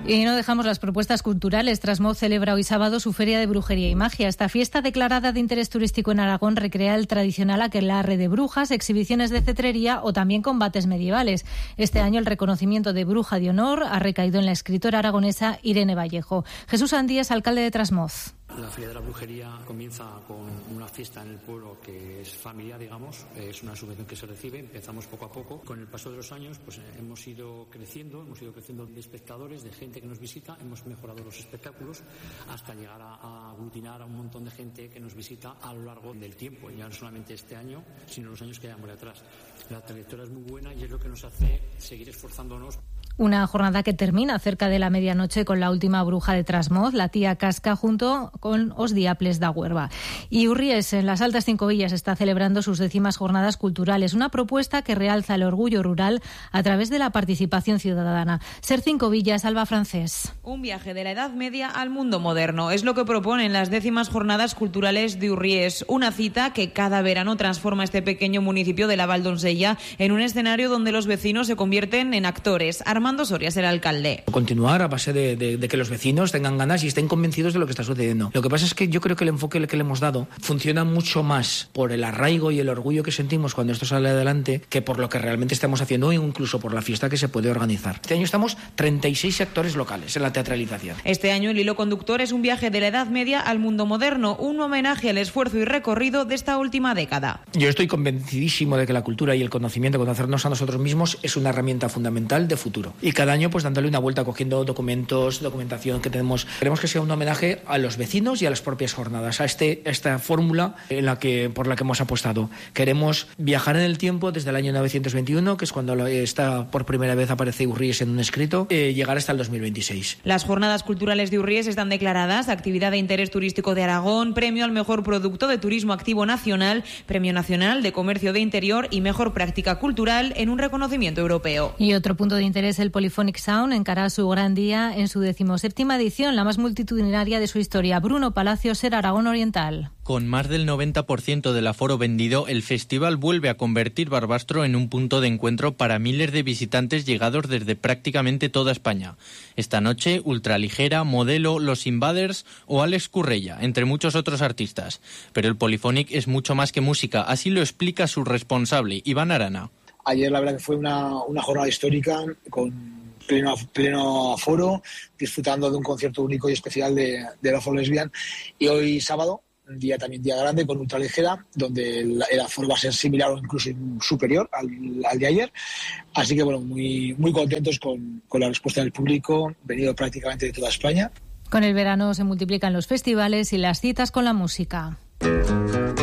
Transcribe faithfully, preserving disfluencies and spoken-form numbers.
Y no dejamos las propuestas culturales. Trasmoz celebra hoy sábado su Feria de Brujería y Magia. Esta fiesta declarada de interés turístico en Aragón recrea el tradicional aquelarre de brujas, exhibiciones de cetrería o también combates medievales. Este año el reconocimiento de Bruja de Honor ha recaído en la escritora aragonesa Irene Vallejo. Jesús Andías, alcalde de Trasmoz. La Feria de la Brujería comienza con una fiesta en el pueblo que es familiar, digamos, es una subvención que se recibe, empezamos poco a poco. Con el paso de los años pues hemos ido creciendo, hemos ido creciendo de espectadores, de gente que nos visita, hemos mejorado los espectáculos hasta llegar a, a aglutinar a un montón de gente que nos visita a lo largo del tiempo, ya no solamente este año, sino los años que llevamos atrás. La trayectoria es muy buena y es lo que nos hace seguir esforzándonos. Una jornada que termina cerca de la medianoche con la última bruja de Trasmoz, la tía Casca, junto con os Diaples da Huerva. Y Urries, en las Altas Cinco Villas, está celebrando sus décimas jornadas culturales, una propuesta que realza el orgullo rural a través de la participación ciudadana. Ser Cinco Villas, Alba Francés. Un viaje de la Edad Media al mundo moderno es lo que proponen las décimas jornadas culturales de Urries, una cita que cada verano transforma este pequeño municipio de la Valdonsella en un escenario donde los vecinos se convierten en actores. Armando Sorias, el alcalde. Continuar a base de, de, de que los vecinos tengan ganas y estén convencidos de lo que está sucediendo. Lo que pasa es que yo creo que el enfoque que le hemos dado funciona mucho más por el arraigo y el orgullo que sentimos cuando esto sale adelante que por lo que realmente estamos haciendo o incluso por la fiesta que se puede organizar. Este año estamos treinta y seis actores locales en la teatralización. Este año el hilo conductor es un viaje de la Edad Media al mundo moderno, un homenaje al esfuerzo y recorrido de esta última década. Yo estoy convencidísimo de que la cultura y el conocimiento, conocernos a nosotros mismos, es una herramienta fundamental de futuro. Y cada año pues dándole una vuelta, cogiendo documentos, documentación que tenemos. Queremos que sea un homenaje a los vecinos y a las propias jornadas, a este esta fórmula en la que por la que hemos apostado. Queremos viajar en el tiempo desde el año novecientos veintiuno, que es cuando está por primera vez aparece Urries en un escrito, eh, llegar hasta el dos mil veintiséis. Las jornadas culturales de Urries están declaradas actividad de interés turístico de Aragón, premio al mejor producto de turismo activo nacional, premio nacional de comercio de interior y mejor práctica cultural en un reconocimiento europeo. Y otro punto de interés, el Polyphonic Sound encara su gran día en su decimoséptima edición, la más multitudinaria de su historia. Bruno Palacios, Ser Aragón Oriental. Con más del noventa por ciento del aforo vendido, el festival vuelve a convertir Barbastro en un punto de encuentro para miles de visitantes llegados desde prácticamente toda España. Esta noche, Ultraligera, Modelo, Los Invaders o Alex Currella, entre muchos otros artistas. Pero el Polyphonic es mucho más que música, así lo explica su responsable, Iván Arana. Ayer la verdad que fue una, una jornada histórica con pleno, pleno aforo, disfrutando de un concierto único y especial de, de la Afro Lesbian. Y hoy sábado, un día también día grande con Ultraligera, donde el, el aforo va a ser similar o incluso superior al, al de ayer. Así que bueno, muy, muy contentos con, con la respuesta del público, venido prácticamente de toda España. Con el verano se multiplican los festivales y las citas con la música.